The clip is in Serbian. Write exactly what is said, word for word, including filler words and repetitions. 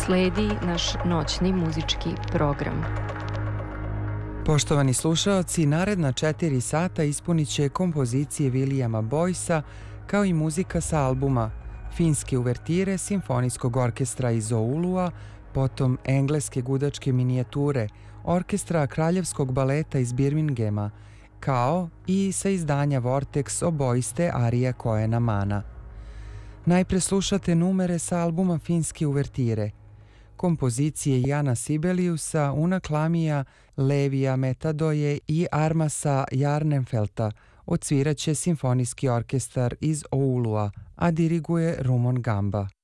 Sledi naš noćni muzički program. Poštovani slušaoci, naredna četiri sata ispunit će kompozicije Williama Boycea kao i muzika sa albuma Finske uvertire Simfonijskog orkestra iz Oulua, potom engleske gudačke minijature Orkestra Kraljevskog baleta iz Birminghama, kao i sa izdanja Vortex oboiste arije Koena Mana. Najpre slušate numere sa albuma Finske uvertire, kompozicije Jana Sibeliusa, Una Klamija, Levija Metadoje i Armasa Jarnenfelta odsviraće Simfonijski orkestar iz Oulua, a diriguje Rumon Gamba.